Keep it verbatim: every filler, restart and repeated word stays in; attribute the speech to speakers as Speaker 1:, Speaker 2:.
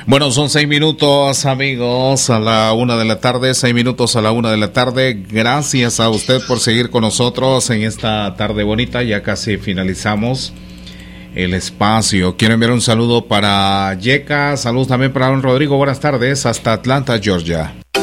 Speaker 1: Bueno, son seis minutos, amigos, a la una de la tarde, seis minutos a la una de la tarde. Gracias a usted por seguir con nosotros en esta tarde bonita. Ya casi finalizamos el espacio. Quiero enviar un saludo para Yeka, saludos también para don Rodrigo. Buenas tardes, hasta Atlanta, Georgia.